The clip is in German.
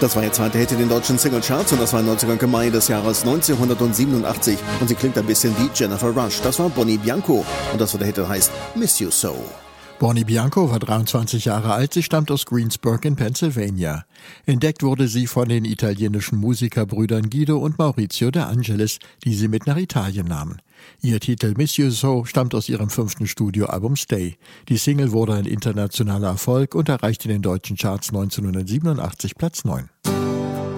Das war ihr zweiter Hit in den deutschen Singlecharts und das war 19. Mai des Jahres 1987. Und sie klingt ein bisschen wie Jennifer Rush. Das war Bonnie Bianco und das war der Hit, der heißt Miss You So. Bonnie Bianco war 23 Jahre alt, sie stammt aus Greensburg in Pennsylvania. Entdeckt wurde sie von den italienischen Musikerbrüdern Guido und Maurizio De Angelis, die sie mit nach Italien nahmen. Ihr Titel Miss You So stammt aus ihrem 5. Studioalbum Stay. Die Single wurde ein internationaler Erfolg und erreichte in den deutschen Charts 1987 Platz 9.